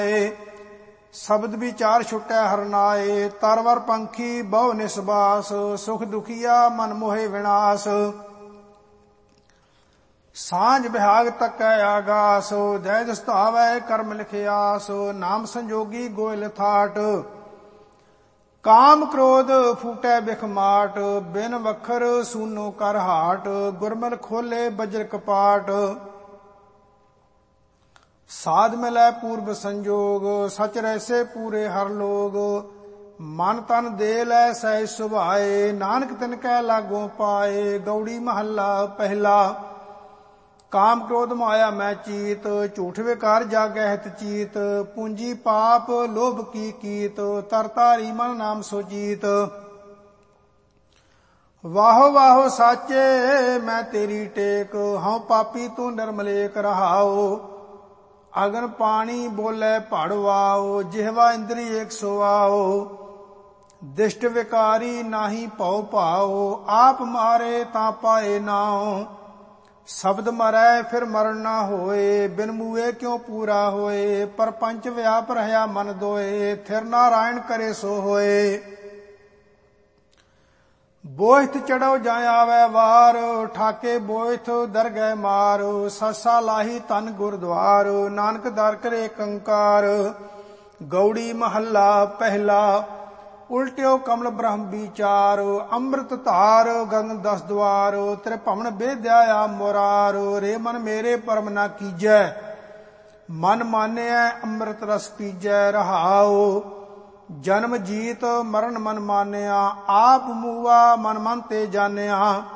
शब्द विचार छुटै हरनाए। तरवर पंखी बहु निसबास, सुख दुखिया मन मोहे विनाश। सांझ बिहाग तकै आगास, जय जस धावै कर्म लिखियास। नाम संजोगी गोयल थाट, काम क्रोध फूटै बिख माट। बिन वखर सूनो कर हाट, गुरमल खोले बज्र कपाट। साध मिलै पूर्व संजोग, सच रहसे पूरे हर लोग। मन तन दे लै सहज सुभाए, नानक तिनकै लागों पाए। गौड़ी महला पहला। काम क्रोध माया मैं चीत, झूठ विकार जागै हित चीत। पूंजी पाप लोभ की कीत, तरतारी मन नाम सोचीत। वाहो वाहो साचे मैं तेरी टेक, हूँ पापी तू निर्मलेक रहाओ। अगन पानी बोले पड़वाओ, जिहवा इंद्री एक सोआओ। दिष्ट विकारी नाही पौ पाओ, आप मारे ता पाए नाओ। शब्द मरै फिर मरण ना होए, बिन मुए क्यों पूरा होए। परपंच व्याप रहया मन दोए, थिर नारायण करे सो होए। बोहित चढ़ो जाय आवे वार, ठाके बोहित दर गए मार। ससा लाही तन गुरद्वार, नानक दर करे कंकार। गौड़ी महला पहला। उल्टियो कमल ब्रह्म विचार, अमृत धार गगन दस द्वार। त्रिभुवन बेद्या मुरार, रे मन मेरे परम ना कीजै। मन मानिया अमृत रस पीजै रहाओ। जन्म जीत मरण मन मानिया, आप मूआ मन मन ते जानिया।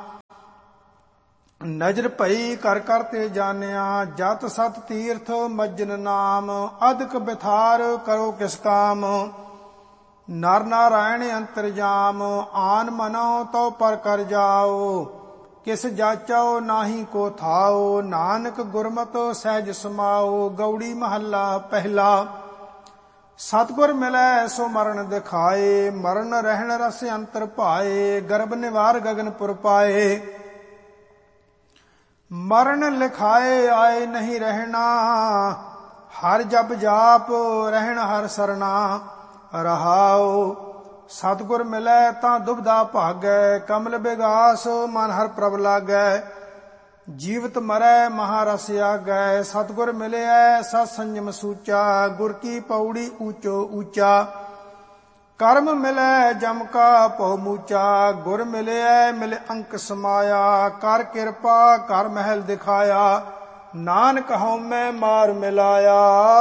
नजर भई कर कर ते जानिया, जत सत तीर्थ मज्जन नाम। अधिक बिथार करो किस काम, नर नारायण अंतरजाम। आन मनो तो पर कर जाओ, किस जाचो नाही को थाओ। नानक गुरमत सहज समाओ। गौड़ी महला पहला। सतगुर मिलै सो मरण दिखाए, मरण रहन रस अंतर पाए। गर्भ निवार गगन पुर पाए, मरण लिखाए आए नहीं रहना। हर जप जाप रहन हर सरना रहाओ। सतगुर मिलै तां दुबदा भागै, कमल बिगास मन हर प्रभ लागै। जीवत मरै महारस आगै, सतगुर मिलिया सत संयम सूचा। गुर की पौड़ी ऊंचो ऊंचा, कर्म मिलै जम का पौ मूचा। गुर मिलिया मिल अंक समाया, कर कृपा कर महल दिखाया। नानक हਉ मैं मार मिलाया।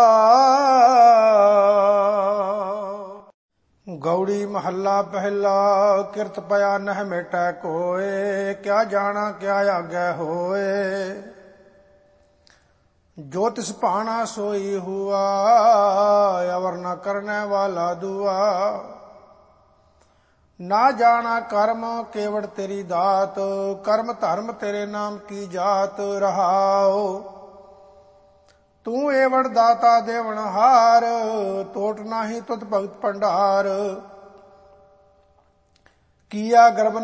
गौड़ी महला पहला। किरत पया नह मेटै कोय, क्या जाना क्या आगे होए। जो तिस भाना सोई हुआ, अवर न करने वाला दुआ। ना जाना कर्म केवड़ तेरी दात, कर्म धर्म तेरे नाम की जात रहाओ। तू एवड़ दाता देवण हार, तोट नाही तुत भगत भंडार। किया गर्भ